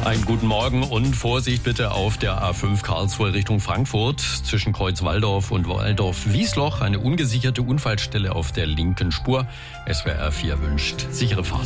Einen guten Morgen und Vorsicht bitte auf der A5 Karlsruhe Richtung Frankfurt. Zwischen Kreuz-Walldorf und Walldorf-Wiesloch eine ungesicherte Unfallstelle auf der linken Spur. SWR 4 wünscht sichere Fahrt.